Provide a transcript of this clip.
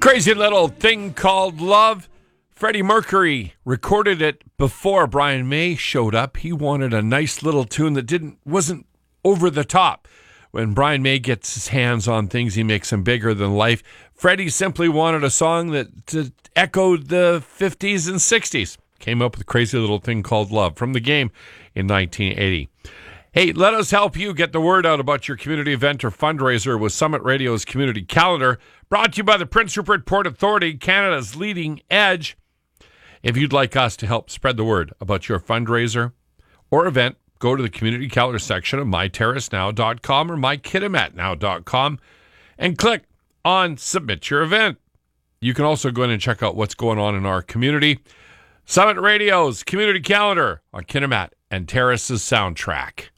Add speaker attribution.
Speaker 1: Crazy Little Thing Called Love. Freddie Mercury recorded it before Brian May showed up. He wanted a nice little tune that wasn't over the top. When Brian May gets his hands on things, he makes them bigger than life. Freddie simply wanted a song that echoed the 50s and 60s. Came up with Crazy Little Thing Called Love from The Game in 1980. Hey, let us help you get the word out about your community event or fundraiser with Summit Radio's Community Calendar, brought to you by the Prince Rupert Port Authority, Canada's leading edge. If you'd like us to help spread the word about your fundraiser or event, go to the Community Calendar section of myterracenow.com or mykitimatnow.com and click on Submit Your Event. You can also go in and check out what's going on in our community. Summit Radio's Community Calendar on Kitimat and Terrace's soundtrack.